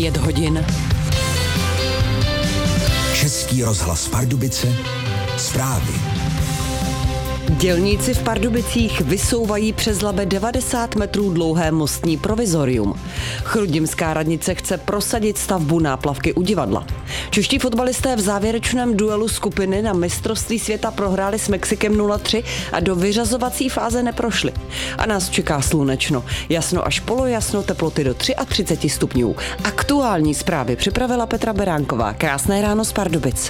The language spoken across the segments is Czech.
5 hodin. Český rozhlas Pardubice, zprávy. Dělníci v Pardubicích vysouvají přes Labe 90 metrů dlouhé mostní provizorium. Chrudimská radnice chce prosadit stavbu náplavky u divadla. Čeští fotbalisté v závěrečném duelu skupiny na mistrovství světa prohráli s Mexikem 0-3 a do vyřazovací fáze neprošli. A nás čeká slunečno, jasno až polojasno, teploty do 33 stupňů. Aktuální zprávy připravila Petra Beránková. Krásné ráno z Pardubic.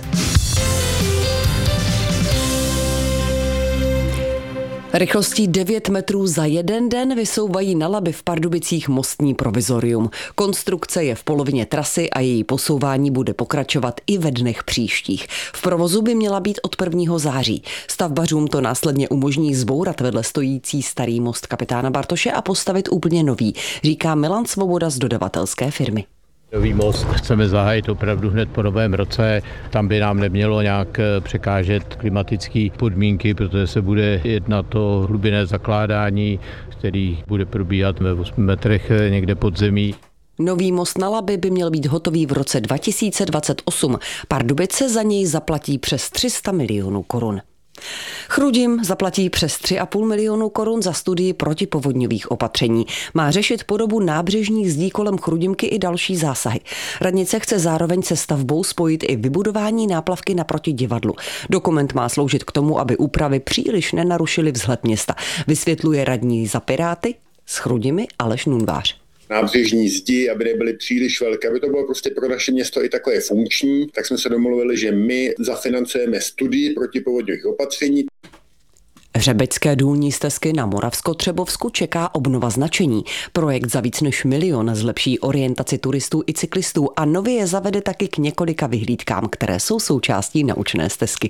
Rychlostí 9 metrů za jeden den vysouvají na Labi v Pardubicích mostní provizorium. Konstrukce je v polovině trasy a její posouvání bude pokračovat i ve dnech příštích. V provozu by měla být od 1. září. Stavbařům to následně umožní zbourat vedle stojící starý most kapitána Bartoše a postavit úplně nový, říká Milan Svoboda z dodavatelské firmy. Nový most chceme zahájit opravdu hned po novém roce. Tam by nám nemělo nějak překážet klimatické podmínky, protože se bude jednat o hlubinné zakládání, který bude probíhat ve 8 metrech někde pod zemí. Nový most na Labi by měl být hotový v roce 2028. Pardubice za něj zaplatí přes 300 milionů korun. Chrudim zaplatí přes 3,5 milionu korun za studii protipovodňových opatření. Má řešit podobu nábřežních zdí kolem Chrudimky i další zásahy. Radnice chce zároveň se stavbou spojit i vybudování náplavky naproti divadlu. Dokument má sloužit k tomu, aby úpravy příliš nenarušily vzhled města. Vysvětluje radní za Piráty z Chrudimi Aleš Nunvář. Nábřežní zdi, aby nebyly příliš velké, aby to bylo prostě pro naše město i takové funkční, tak jsme se domluvili, že my zafinancujeme studii protipovodňových opatření. Hřebeťské důlní stezky na Moravskotřebovsku čeká obnova značení. Projekt za víc než 1 milion zlepší orientaci turistů i cyklistů a nově je zavede taky k několika vyhlídkám, které jsou součástí naučné stezky.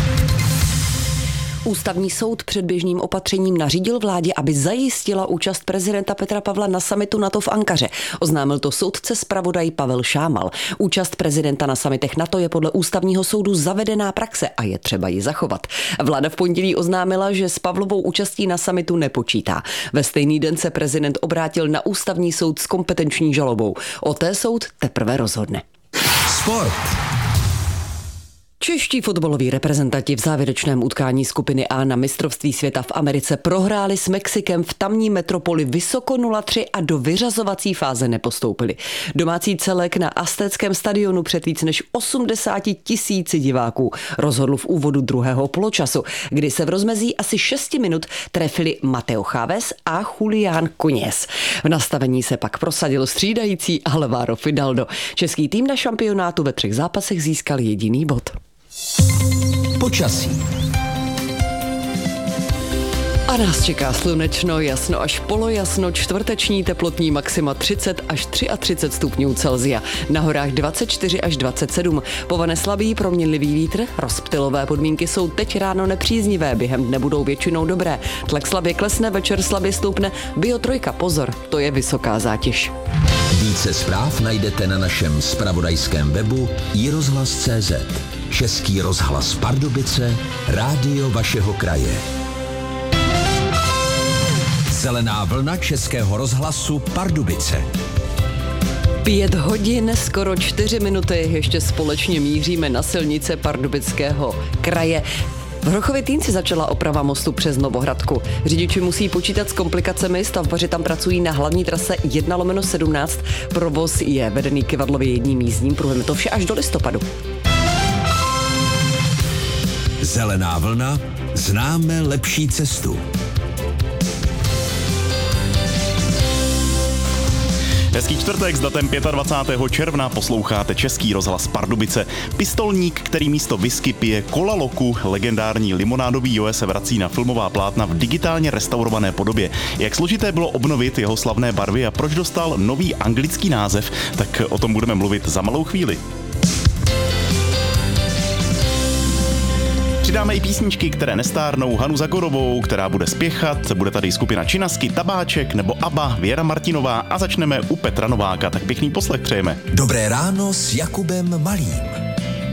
Ústavní soud předběžným opatřením nařídil vládě, aby zajistila účast prezidenta Petra Pavla na summitu NATO v Ankaře. Oznámil to soudce zpravodaj Pavel Šámal. Účast prezidenta na summitech NATO je podle ústavního soudu zavedená praxe a je třeba ji zachovat. Vláda v pondělí oznámila, že s Pavlovou účastí na summitu nepočítá. Ve stejný den se prezident obrátil na ústavní soud s kompetenční žalobou. O té soud teprve rozhodne. Sport. Čeští fotbaloví reprezentanti v závěrečném utkání skupiny A na mistrovství světa v Americe prohráli s Mexikem v tamní metropoli vysoko 0-3 a do vyřazovací fáze nepostoupili. Domácí celek na Aztéckém stadionu před víc než 80 000 diváků rozhodl v úvodu druhého poločasu, kdy se v rozmezí asi 6 minut trefili Mateo Chávez a Julián Kuněz. V nastavení se pak prosadil střídající Alvaro Fidalgo. Český tým na šampionátu ve 3 zápasech získal jediný bod. Počasí. A nás čeká slunečno, jasno až polojasno, čtvrteční teplotní maxima 30 až 33 stupňů Celsia. Na horách 24 až 27. Povane slabý proměnlivý vítr, rozptylové podmínky jsou teď ráno nepříznivé, během dne budou většinou dobré. Tlak slabě klesne, večer slabě stoupne. Bio3, pozor, to je vysoká zátěž. Více zpráv najdete na našem zpravodajském webu iRozhlas.cz. Český rozhlas Pardubice, rádio vašeho kraje. Zelená vlna Českého rozhlasu Pardubice. 5 hodin, skoro 4 minuty, ještě společně míříme na silnice Pardubického kraje. V Hrochově-Týnci začala oprava mostu přes Novohradku. Řidiči musí počítat s komplikacemi, stavbaři tam pracují na hlavní trase 1/17. Provoz je vedený kyvadlově jedním jízdním pruhem, to vše až do listopadu. Zelená vlna, známe lepší cestu. Hezký čtvrtek s datem 25. června posloucháte Český rozhlas Pardubice. Pistolník, který místo whisky pije Cola Loku, legendární limonádový Joe se vrací na filmová plátna v digitálně restaurované podobě. Jak složité bylo obnovit jeho slavné barvy a proč dostal nový anglický název, tak o tom budeme mluvit za malou chvíli. Přidáme i písničky, které nestárnou, Hanu Zagorovou, která bude spěchat, bude tady skupina Činasky, Tabáček nebo ABBA, Věra Martinová a začneme u Petra Nováka, tak pěkný poslech přejeme. Dobré ráno s Jakubem Malým.